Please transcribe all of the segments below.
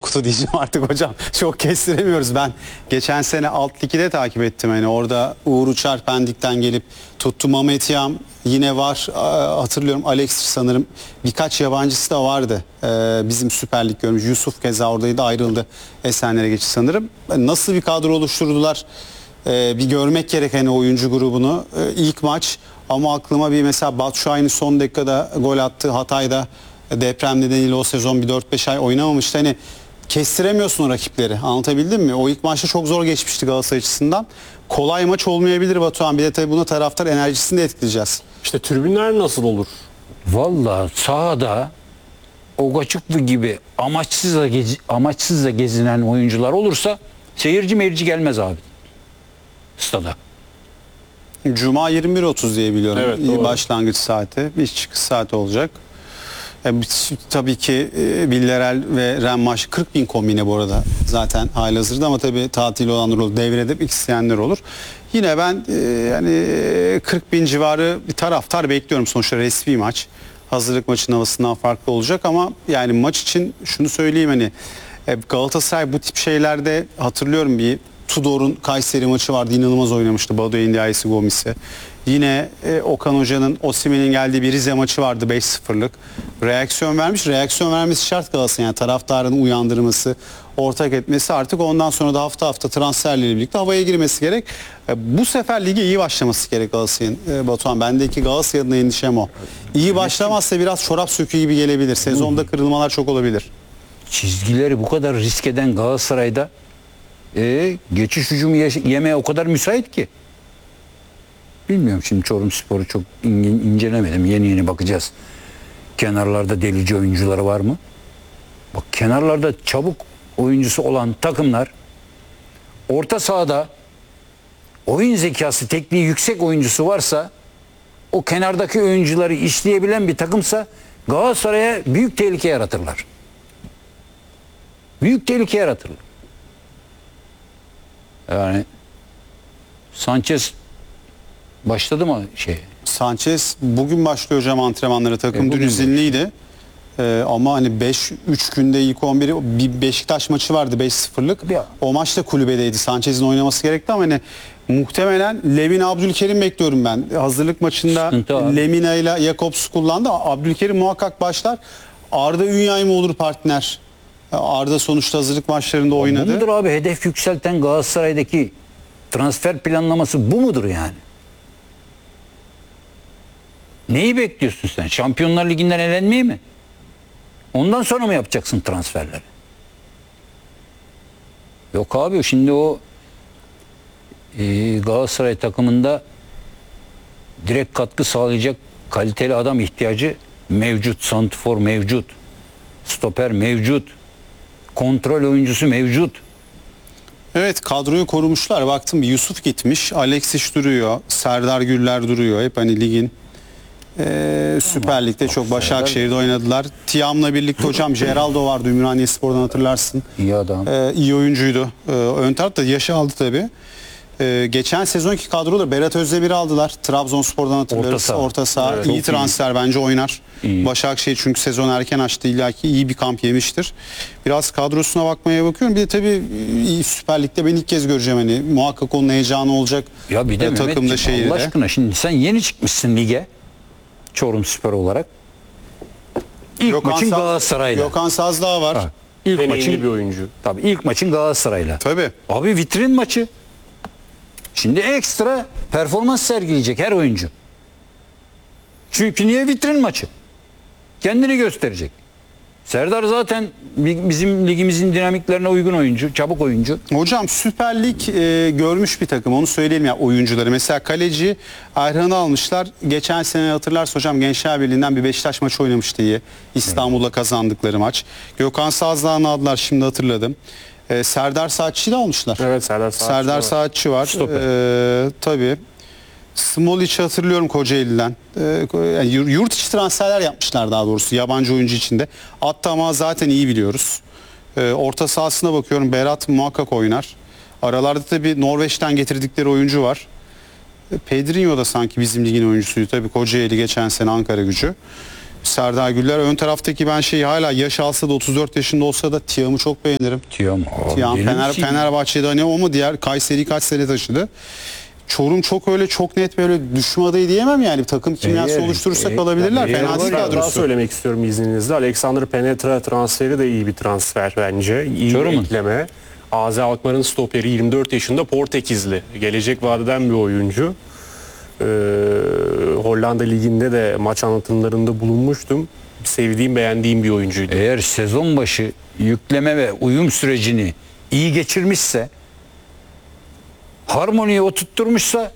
kutu diyeceğim artık hocam. Çok kestiremiyoruz. Ben geçen sene alt ligde takip ettim. Yani orada Uğur Uçar Pendik'ten gelip tuttu. Mehmet Yam yine var. Hatırlıyorum Alex sanırım. Birkaç yabancısı da vardı. Bizim Süper Lig görmüş. Yusuf keza oradaydı, ayrıldı. Esenler'e geçti sanırım. Nasıl bir kadro oluşturdular? Bir görmek gerek hani oyuncu grubunu. İlk maç ama aklıma bir mesela Batshuayi'nin son dakikada gol attığı Hatay'da deprem nedeniyle o sezon bir 4-5 ay oynamamıştı. Hani kestiremiyorsun o rakipleri. Anlatabildim mi? O ilk maçta çok zor geçmişti Galatasaray açısından. Kolay maç olmayabilir Batuhan. Bir de tabii buna taraftar enerjisini de etkileyeceğiz. İşte tribünler nasıl olur? Vallahi sahada Ogaçıklı gibi amaçsızla gezinen oyuncular olursa seyirci meyirci gelmez abi stada. Cuma 21.30 diye biliyorum. Evet, doğru. Başlangıç saati. Bir çıkış saati olacak. Tabii ki Villarreal ve Rennes maçı 40.000 kombine bu arada zaten halihazırda ama tabii tatil olanlar olur, devrede isteyenler olur. Yine ben yani 40.000 civarı bir taraftar bekliyorum. Sonuçta resmi maç. Hazırlık maçının havasından farklı olacak ama yani maç için şunu söyleyeyim hani Galatasaray bu tip şeylerde hatırlıyorum bir Tudor'un Kayseri maçı vardı, inanılmaz oynamıştı Badu Endiayesi Gomis'i. Yine Okan Hoca'nın Osimhen'in geldiği bir Rize maçı vardı 5-0'lık. Reaksiyon vermiş. Reaksiyon vermesi şart Galatasaray. Yani taraftarın uyandırması, ortak etmesi artık ondan sonra da hafta hafta transferlerle birlikte havaya girmesi gerek. Bu sefer ligi iyi başlaması gerek Galatasaray'ın. Batuhan bendeki Galatasaray adına endişem o. İyi başlamazsa biraz çorap söküğü gibi gelebilir. Sezonda kırılmalar çok olabilir. Çizgileri bu kadar risk eden Galatasaray'da geçiş hücumu yemeye o kadar müsait ki. Bilmiyorum, şimdi Çorumspor'u çok incelemedim. Yeni bakacağız. Kenarlarda delici oyuncuları var mı? Bak, kenarlarda çabuk oyuncusu olan takımlar orta sahada oyun zekası, tekniği yüksek oyuncusu varsa, o kenardaki oyuncuları işleyebilen bir takımsa Galatasaray'a büyük tehlike yaratırlar. Büyük tehlike yaratırlar. Yani Sanchez başladı mı şey? Sanchez bugün başlıyor hocam antrenmanlara. Takım dün izinliydi. Ama hani 3 günde ilk 11'i bir Beşiktaş maçı vardı 5-0'lık. O maçta kulübedeydi. Sanchez'in oynaması gerekti ama hani muhtemelen Lemina Abdülkerim bekliyorum ben. Hazırlık maçında Lemina ile Jakobs kullandı. Abdülkerim muhakkak başlar. Arda Ünyay mı olur partner? Arda sonuçta hazırlık maçlarında oynadı. Bu mudur abi hedef yükselten Galatasaray'daki transfer planlaması, bu mudur yani? Neyi bekliyorsun sen? Şampiyonlar Ligi'nden elenmeyi mi? Ondan sonra mı yapacaksın transferleri? Yok abi, şimdi o Galatasaray takımında direkt katkı sağlayacak kaliteli adam ihtiyacı mevcut. Santrfor mevcut. Stoper mevcut. Kontrol oyuncusu mevcut. Evet, kadroyu korumuşlar. Baktım bir Yusuf gitmiş. Alexis duruyor. Serdar Güller duruyor. Hep hani ligin Süper Lig'de çok Başakşehir'de oynadılar. Tiam'la birlikte hocam Geraldo vardı Ümraniyespor'dan, hatırlarsın. İyi adam. İyi oyuncuydu. Ön tarafta yaşı aldı tabii. Geçen sezonki kadroda Berat Özdemir'i aldılar. Trabzonspor'dan hatırlarız. Orta saha. Evet, iyi transfer bence, oynar. İyi. Başakşehir çünkü sezon erken açtı, illaki iyi bir kamp yemiştir. Biraz kadrosuna bakıyorum. Bir de tabii Süper Lig'de ben ilk kez göreceğim hani. Muhakkak onun heyecanı olacak. Ya bir de takımda Mehmetciğim, Allah aşkına, şimdi sen yeni çıkmışsın lige. Çorumspor olarak. İlk maçın Galatasaray'la. Gökhan Sazdağ var. Ha, İlk Deneyimli maçın bir oyuncu. Tabii ilk maçın Galatasaray'la. Tabii. Abi vitrin maçı. Şimdi ekstra performans sergileyecek her oyuncu. Çünkü niye vitrin maçı? Kendini gösterecek. Serdar zaten bizim ligimizin dinamiklerine uygun oyuncu, çabuk oyuncu. Hocam Süper Lig görmüş bir takım, onu söyleyelim ya, oyuncuları. Mesela kaleci Erhan'ı almışlar. Geçen sene hatırlarsa hocam Gençler Birliği'nden bir Beşiktaş maçı oynamıştı iyi. İstanbul'da kazandıkları maç. Gökhan Sazdağ'ını aldılar, şimdi hatırladım. Serdar Saatçı'yı da almışlar. Evet, Serdar Saatçı var. Tabii. Smolic'i hatırlıyorum Kocaeli'den. Yani yurt içi transferler yapmışlar daha doğrusu, yabancı oyuncu içinde. Attama zaten iyi biliyoruz. Orta sahasına bakıyorum, Berat muhakkak oynar. Aralarda tabii Norveç'ten getirdikleri oyuncu var. Pedrinho da sanki bizim ligin oyuncusuydu. Tabii Kocaeli geçen sene Ankara Gücü. Serdar Güller. Ön taraftaki ben şeyi hala yaş alsa da 34 yaşında olsa da Tiam'ı çok beğenirim. Tiam. Tiam Fenerbahçe'de hani o mu, diğer Kayseri'yi kaç sene taşıdı. Çorum çok öyle çok net böyle düşme adayı diyemem yani. Bir takım kimyası oluşturursak alabilirler. Fena değil Daha kadrosu. söylemek istiyorum izninizle. Alexander Penetra transferi de iyi bir transfer bence. İyi bir Çorum'un. ekleme. AZ Alkmaar'ın stoperi 24 yaşında Portekizli. Gelecek vadeden bir oyuncu. Hollanda Ligi'nde de maç anlatımlarında bulunmuştum. Sevdiğim, beğendiğim bir oyuncuydu. Eğer sezon başı yükleme ve uyum sürecini iyi geçirmişse, harmoniyi oturtturmuşsa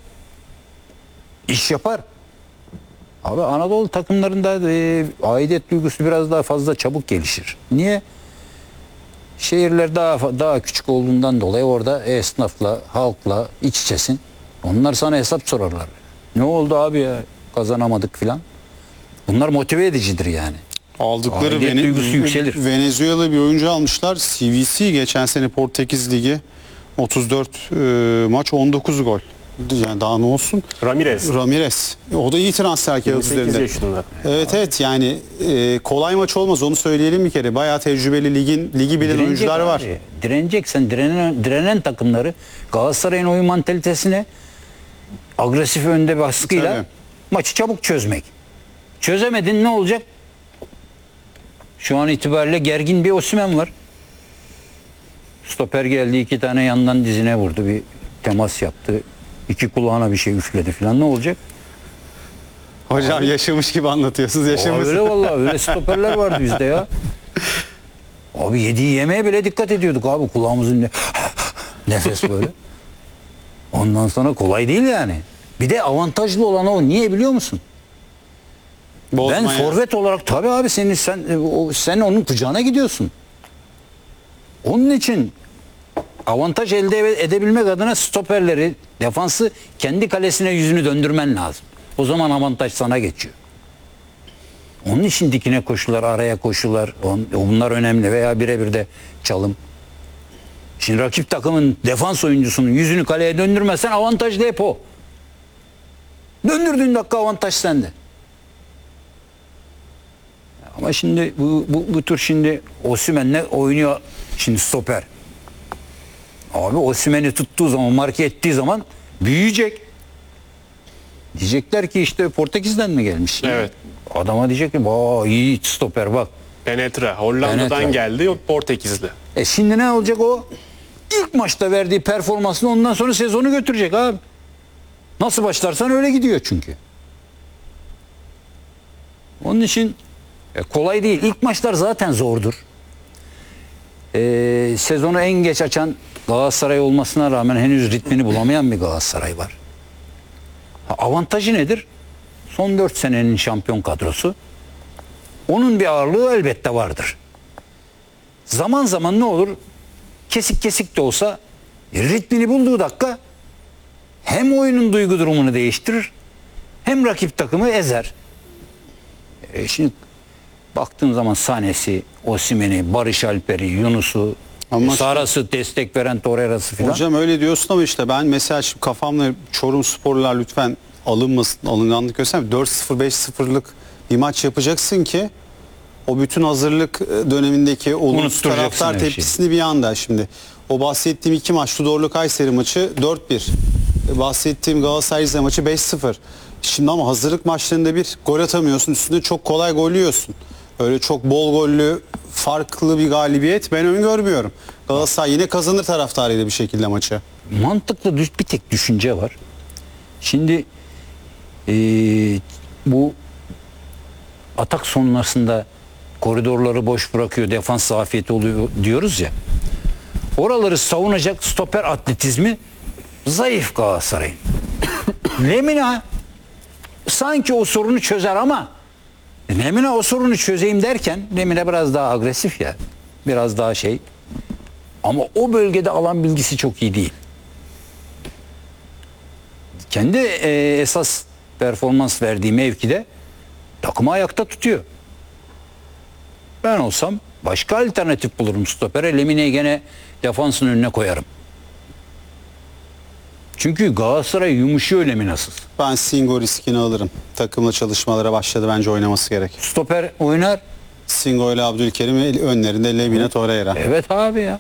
iş yapar. Abi Anadolu takımlarında aidiyet duygusu biraz daha fazla çabuk gelişir. Niye? Şehirler daha küçük olduğundan dolayı orada esnafla, halkla iç içesin. Onlar sana hesap sorarlar. Ne oldu abi ya? Kazanamadık filan. Bunlar motive edicidir yani. Aldıkları Aidiyet duygusu yükselir. Venezuela bir oyuncu almışlar. CVC geçen sene Portekiz Ligi 34 maç 19 gol. Yani daha ne olsun? Ramirez. O da iyi transfer kağıt 28 üzerinde. yaşında. Evet yani kolay maç olmaz onu söyleyelim bir kere. Bayağı tecrübeli ligi bilen oyuncular var. Abi. Direneceksen direnen takımları Galatasaray'ın oyun mantalitesine agresif önde baskıyla Tabii. maçı çabuk çözmek. Çözemedin ne olacak? Şu an itibariyle gergin bir Osimhen var. Stoper geldi 2 tane yandan dizine vurdu. Bir temas yaptı. 2 kulağına bir şey üfledi falan. Ne olacak? Hocam yaşamış gibi anlatıyorsunuz. Yaşamış. Öyle vallahi öyle stoperler vardı bizde ya. Abi yediği yemeğe bile dikkat ediyorduk abi kulağımızın nefes böyle. Ondan sonra kolay değil yani. Bir de avantajlı olan o. Niye biliyor musun? Ben forvet olarak tabii abi sen onun kucağına gidiyorsun. Onun için avantaj elde edebilmek adına stoperleri, defansı kendi kalesine yüzünü döndürmen lazım. O zaman avantaj sana geçiyor. Onun için dikine koşular, araya koşular, bunlar önemli veya birebir de çalım. Şimdi rakip takımın defans oyuncusunun yüzünü kaleye döndürmezsen avantajlı hep o. Döndürdüğün dakika avantaj sende. Ama şimdi bu tür şimdi Osimhen'le oynuyor şimdi stoper. Abi Osimhen'i tuttuğu zaman, marke ettiği zaman büyüyecek. Diyecekler ki işte Portekiz'den mi gelmiş? Evet. Adama diyecek ki iyi stoper bak. Penetra. Hollanda'dan Penetra. geldi. Portekizli. Şimdi ne olacak o? İlk maçta verdiği performansını ondan sonra sezonu götürecek abi. Nasıl başlarsan öyle gidiyor çünkü. Onun için kolay değil. İlk maçlar zaten zordur. Sezonu en geç açan Galatasaray olmasına rağmen henüz ritmini bulamayan bir Galatasaray var. Avantajı nedir? Son 4 senenin şampiyon kadrosu. Onun bir ağırlığı elbette vardır. Zaman zaman ne olur? Kesik kesik de olsa ritmini bulduğu dakika hem oyunun duygu durumunu değiştirir hem rakip takımı ezer. Şimdi baktığım zaman Sané'si, Osimhen'i, Barış Alper'i, Yunus'u, Saras'ı, destek veren Torreira'sı falan. Hocam öyle diyorsun ama işte ben mesela şimdi kafamla Çorum sporlular lütfen alınmasın, alınganlık göstermeyin. 4-0, 5-0'lık bir maç yapacaksın ki o bütün hazırlık dönemindeki olumsuz taraftar tepkisini bir anda şimdi. O bahsettiğim 2 maç Tudorlu Kayseri maçı 4-1. Bahsettiğim Galatasaray Rize maçı 5-0. Şimdi ama hazırlık maçlarında bir gol atamıyorsun. Üstünde çok kolay gol yiyorsun. Öyle çok bol gollü farklı bir galibiyet ben öngörmüyorum. Galatasaray yine kazanır taraftarıyla bir şekilde maçı. Mantıklı bir tek düşünce var. Şimdi bu atak sonrasında koridorları boş bırakıyor, defans zafiyeti oluyor diyoruz ya. Oraları savunacak stoper atletizmi zayıf Galatasaray'ın. Lemina sanki o sorunu çözer ama Lemina o sorunu çözeyim derken Lemina biraz daha agresif ya. Biraz daha şey. Ama o bölgede alan bilgisi çok iyi değil. Kendi esas performans verdiği mevkide takımı ayakta tutuyor. Ben olsam başka alternatif bulurum stopere. Lemine'yi gene defansın önüne koyarım. Çünkü Galatasaray yumuşuyor Lemina'sız. Ben Singo riskini alırım. Takımla çalışmalara başladı, bence oynaması gerek. Stoper oynar. Singo ile Abdülkerim önlerinde Lemina Torreira. Evet abi ya.